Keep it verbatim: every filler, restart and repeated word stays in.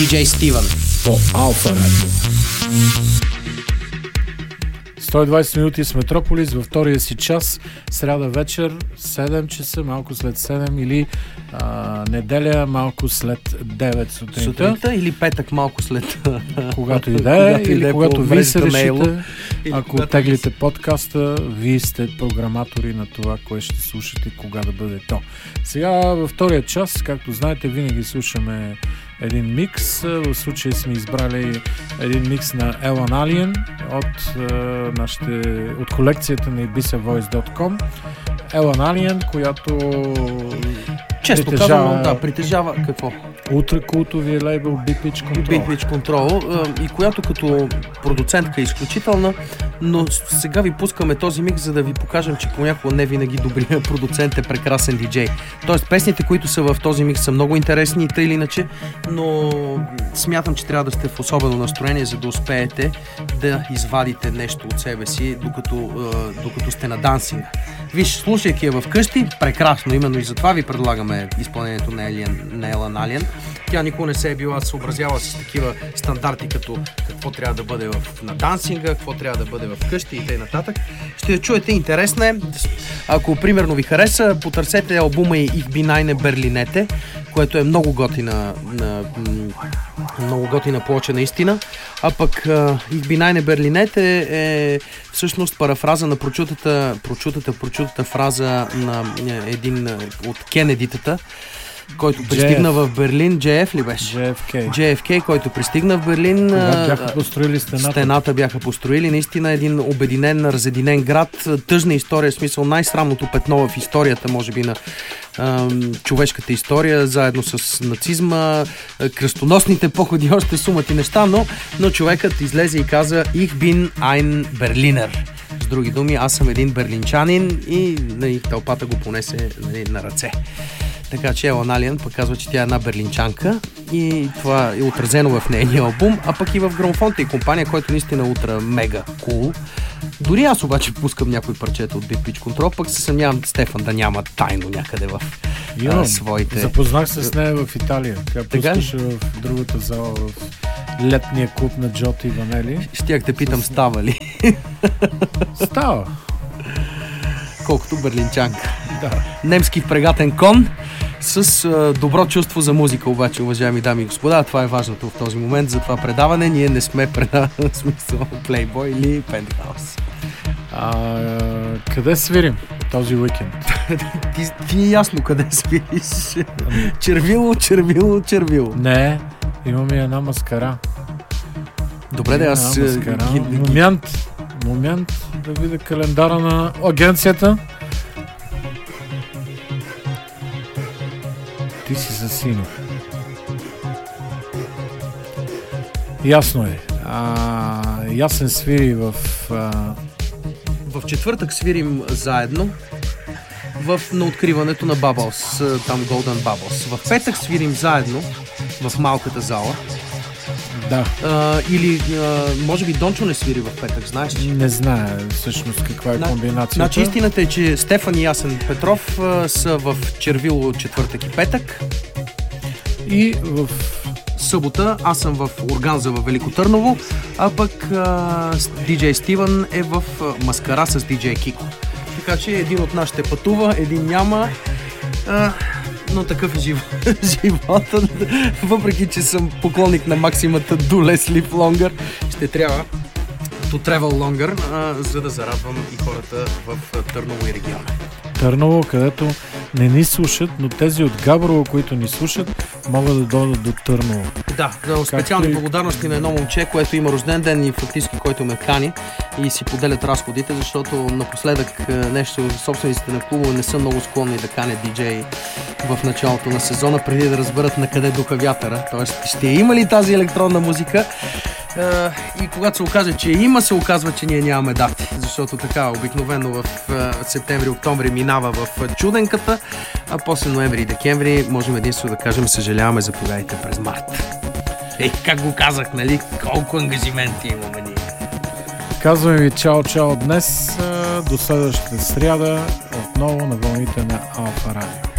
диджей Стивън по Алфа Радио. сто и двайсет минути с Метрополис във втория си час, сряда вечер, седем часа, малко след седем, или а, неделя, малко след девет сутринта. Сутринта или петък, малко след... Когато и да е, или когато вие се решите, ако теглите подкаста, вие сте програматори на това, кое ще слушате и кога да бъде то. Сега във втория час, както знаете, винаги слушаме един микс. В случая сме избрали един микс на Elan Alien от, е, нашите, от колекцията на ibiza voice точка com. Elan Alien, която често притежава, казвам, да, притежава какво? ултракултовия лейбъл Beat Pitch Control. Beat Pitch Control, и която като продуцентка е изключителна, но сега ви пускаме този микс, за да ви покажем, че понякога не винаги добрият продуцент е прекрасен диджей. Тоест песните, които са в този микс, са много интересни, тъй или иначе, но смятам, че трябва да сте в особено настроение, за да успеете да извадите нещо от себе си, докато, докато сте на дансинга. Виж, слушайки я вкъщи, прекрасно, именно и затова ви предлагаме изпълнението на Elan Alien. Тя никога не се е била съобразяла с такива стандарти, като какво трябва да бъде в, на дансинга, какво трябва да бъде в къщи и т.н. Ще я чуете, интересна е. Ако примерно ви хареса, потърсете албума и Ich bin eine Berlinette, което е много готина, на, много готина плоча наистина. А пък Ich bin eine Berlinette е, е всъщност парафраза на прочутата, прочутата, прочутата фраза на един от Кенедитата, който пристигна Джей Еф. в Берлин. Джей Еф ли беше? Джей Еф Кей. Джей Еф Кей, който пристигна в Берлин. Когато бяха построили стената. Стената бяха построили. Наистина един обединен, разединен град. Тъжна история, в смисъл най-срамното петно в историята, може би, на ам, човешката история, заедно с нацизма, кръстоносните походи, още сумати неща, но, но човекът излезе и каза Ich bin ein Berliner. С други думи, аз съм един берлинчанин, и нали, тълпата го понесе, нали, на ръце. Така че Elan Alien пък казва, че тя е една берлинчанка, и това е отразено в нейния албум, а пък и в Грамофонта и компания, който наистина е ултра мега кул. Дори аз обаче пускам някои парчета от Beat Pitch Control, пък се съмнявам Стефан да няма тайно някъде в а, своите... Запознах се с нея в Италия. Тя пускаше в другата зала, в летния клуб на Джоти и Ванели. Щях те питам, с... става ли? Става. Колкото берлинчанка. Да. Немски впрегатен кон с а, добро чувство за музика, обаче, уважаеми дами и господа. Това е важното в този момент за това предаване. Ние не сме преда смисъл Playboy или Penthouse. А, къде свирим този уикенд? ти, ти е ясно къде свириш. Червило, червило, червило. Не, имаме една маскара. Добре, да аз... Ги... Момент, момент да видя календара на агенцията. Ти си за сино. Ясно е. А, ясен свири в... А... В четвъртък свирим заедно в, на откриването на Bubbles, там Golden Bubbles. В петък свирим заедно в малката зала. Да. А, или а, може би Дончо не свири в петък, знаеш ли? Не знае всъщност каква е На, комбинацията. Значи истината е, че Стефан и Ясен Петров а, са в Червило четвъртък и петък. И в събота аз съм в Органза във Велико Търново, а пък а, диджей Стивън е в а, Маскара с диджей Кико. Така че един от нас ще пътува, един няма. А, но такъв е жив... живота. Въпреки че съм поклонник на максимата Do Less Live Longer, ще трябва to travel longer, а, за да зарадвам и хората в Търново и региона. Търново, където не ни слушат, но тези от Габрово, които ни слушат, могат да дойдат до Търново. Да, да, специални и... благодарности на едно момче, което има рожден ден и фактически който ме кани и си поделят разходите, защото напоследък нещо собствениците на клуба не са много склонни да канят диджей в началото на сезона, преди да разберат на къде духа вятъра. Тоест, ще има ли тази електронна музика? Uh, и когато се окаже, че има, се оказва, че ние нямаме дати, защото така обикновено в uh, септември-октомври минава в uh, чуденката, а после ноември и декември можем единствено да кажем съжаляваме, заповядайте през март. Ей, как го казах, нали? Колко ангажименти имаме ние. Казваме ви чао-чао днес, uh, до следващата сряда, отново на вълните на Алфа Радио.